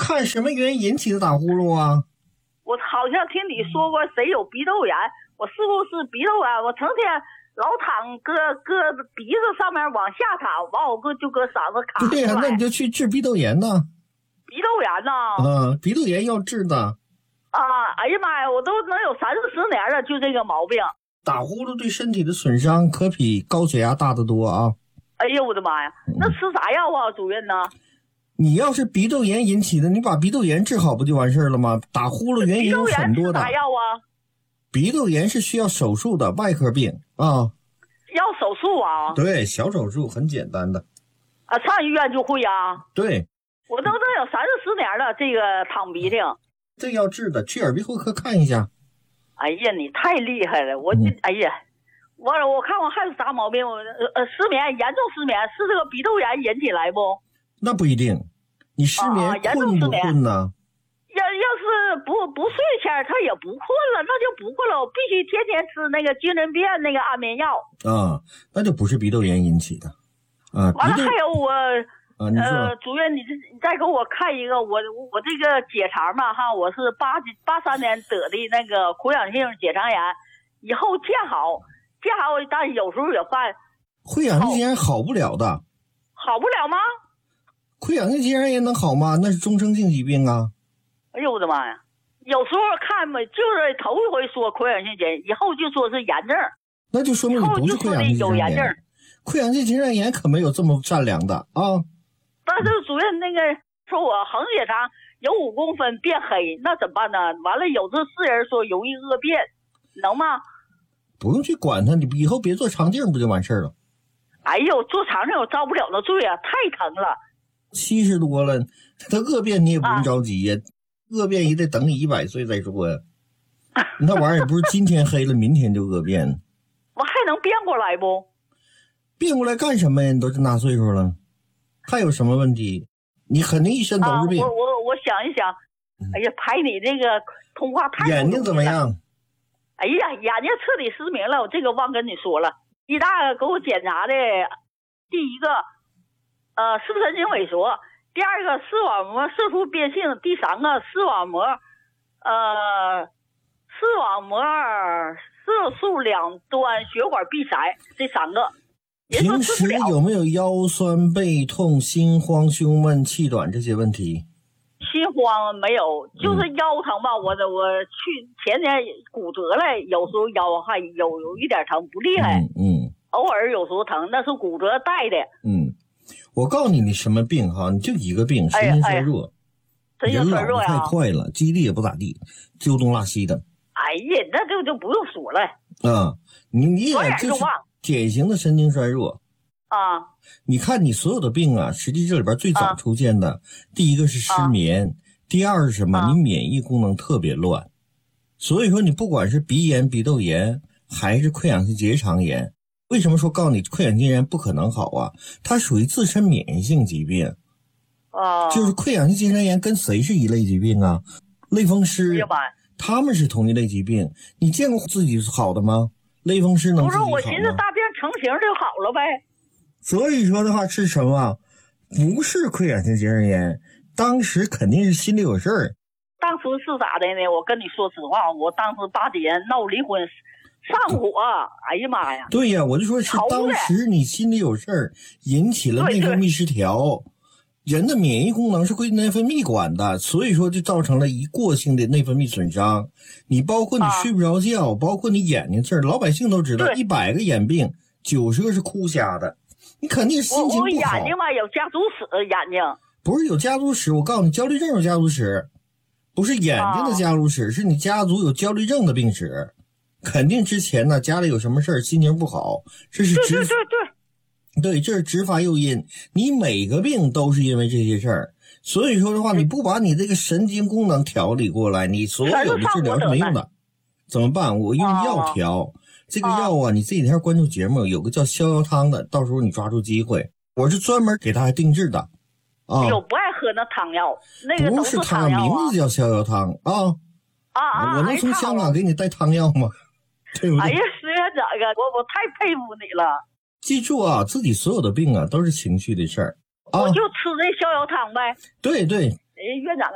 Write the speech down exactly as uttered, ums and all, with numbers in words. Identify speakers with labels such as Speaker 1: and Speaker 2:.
Speaker 1: 看什么原因引起的打呼噜啊？
Speaker 2: 我好像听你说过谁有鼻窦炎，我是不是鼻窦炎？我成天老躺搁搁鼻子上面往下躺，完我搁就搁嗓子卡出来。
Speaker 1: 对呀、啊，那你就去治鼻窦炎呢。
Speaker 2: 鼻窦炎呢？
Speaker 1: 嗯，鼻窦炎要治的。
Speaker 2: 啊，哎呀妈呀，我都能有三四十年了，就这个毛病。
Speaker 1: 打呼噜对身体的损伤可比高血压大得多啊。
Speaker 2: 哎呦我的妈呀，那吃啥药啊，主任呢？
Speaker 1: 你要是鼻窦炎引起的，你把鼻窦炎治好不就完事了吗？打呼噜原因有很多的。
Speaker 2: 鼻窦炎吃啥药啊？
Speaker 1: 鼻窦炎是需要手术的外科病啊。
Speaker 2: 要手术啊？
Speaker 1: 对，小手术很简单的。
Speaker 2: 啊，上医院就会啊。
Speaker 1: 对。
Speaker 2: 我都能有三四十年了，这个淌鼻涕。
Speaker 1: 这要治的，去耳鼻喉科看一下。
Speaker 2: 哎呀，你太厉害了！我、嗯、哎呀，我我看我还有啥毛病？我呃失眠，严重失眠，是这个鼻窦炎引起来不？
Speaker 1: 那不一定，你失眠、
Speaker 2: 啊、
Speaker 1: 困不困呢？
Speaker 2: 要要是不不睡前，他也不困了，那就不困了。我必须天天吃那个精神病那个安眠药。
Speaker 1: 啊，那就不是鼻窦炎引起的。啊，
Speaker 2: 完了还有我。
Speaker 1: 啊，你说
Speaker 2: 呃，主任，你这你再给我看一个，我我这个结肠嘛哈，我是八八三年得的那个溃疡性结肠炎，以后见好见好，但有时候也犯。
Speaker 1: 溃疡性结肠炎好不了的。
Speaker 2: 好不了吗？
Speaker 1: 溃疡性结肠炎能好吗？那是终生性疾病啊。
Speaker 2: 哎呦我的妈呀！有时候看嘛，就是头一回说溃疡性结肠，以后就说是炎症。
Speaker 1: 那就说明你不是溃疡性结肠炎。溃疡性结肠炎可没有这么善良的啊。
Speaker 2: 但是主任那个说我横结肠有五公分变黑，那怎么办呢？完了有这四人说容易恶变，能吗？
Speaker 1: 不用去管它，你以后别做肠镜不就完事了？
Speaker 2: 哎呦，做肠镜我遭不了那罪啊，太疼了。
Speaker 1: 七十多了，他恶变你也不用着急呀，啊、恶变也得等你一百岁再说呀。那玩意儿也不是今天黑了，明天就恶变。
Speaker 2: 我还能变过来不？
Speaker 1: 变过来干什么呀？你都这大岁数了。还有什么问题？你肯定一身都是病。
Speaker 2: 啊、我我我想一想，哎呀，拍你这个通话太
Speaker 1: 眼睛怎么样？
Speaker 2: 哎呀，眼睛彻底失明了，我这个忘跟你说了。医大给我检查的，第一个，呃，视神经萎缩；第二个，视网膜色素变性；第三个，视网膜，呃，视网膜色素两端血管闭塞，这三个。
Speaker 1: 平时有没有腰酸背痛、心慌、胸闷、气短这些问题？
Speaker 2: 心慌没有，就是腰疼吧。嗯、我我去前年骨折了，有时候腰还有有一点疼，不厉害。
Speaker 1: 嗯，嗯
Speaker 2: 偶尔有时候疼，那是骨折带的。
Speaker 1: 嗯，我告诉你，你什么病哈？你就一个病，神经衰弱。
Speaker 2: 神经衰弱呀，
Speaker 1: 太快了，记忆力也不咋地，揪东拉西的。
Speaker 2: 哎呀，那就就不用说了。
Speaker 1: 啊，你你也就是典型的神经衰弱
Speaker 2: 啊！
Speaker 1: 你看你所有的病啊，实际这里边最早出现的，啊、第一个是失眠，啊、第二是什么？啊、你免疫功能特别乱。所以说，你不管是鼻炎、鼻窦炎，还是溃疡性结肠炎，为什么说告诉你溃疡性结肠炎不可能好啊？它属于自身免疫性疾病。
Speaker 2: 啊，
Speaker 1: 就是溃疡性结肠炎跟谁是一类疾病啊？类风湿，他们是同一类疾病。你见过自己好的吗？类风湿能自己好吗？
Speaker 2: 不是，我寻思大病成型就好了呗。
Speaker 1: 所以说的话是什么？不是溃疡性结肠炎，当时肯定是心里有事儿。
Speaker 2: 当时是咋的呢？我跟你说实话，我当时八几年闹离婚，上火，哎呀妈呀！
Speaker 1: 对呀，我就说是当时你心里有事儿，引起了内分泌失调。人的免疫功能是归内分泌管的，所以说就造成了一过性的内分泌损伤。你包括你睡不着觉，啊、包括你眼睛事儿，老百姓都知道，一百个眼病，九十个是哭瞎的。你肯定心情不好。我
Speaker 2: 眼睛嘛有家族史，眼睛
Speaker 1: 不是有家族史，我告诉你，焦虑症有家族史，不是眼睛的家族史，啊、是你家族有焦虑症的病史。肯定之前呢家里有什么事儿，心情不好，这是直
Speaker 2: 对对对对。
Speaker 1: 对，这是直发诱因，你每个病都是因为这些事儿，所以说的话，你不把你这个神经功能调理过来，你所有的治疗是没用的。怎么办？我用药调，哦、这个药啊，你这几天关注节目，有个叫逍遥汤的，到时候你抓住机会，我是专门给大家定制的。啊，
Speaker 2: 我不爱喝那汤药，那个
Speaker 1: 不是汤，
Speaker 2: 啊、
Speaker 1: 名字叫逍遥汤啊。
Speaker 2: 啊啊！
Speaker 1: 我能从香港给你带汤药吗？对不对？
Speaker 2: 哎呀，石院长啊，我我太佩服你了。
Speaker 1: 记住啊，自己所有的病啊都是情绪的事儿，
Speaker 2: 啊、我就吃这逍遥汤呗。
Speaker 1: 对对。
Speaker 2: 哎，院长。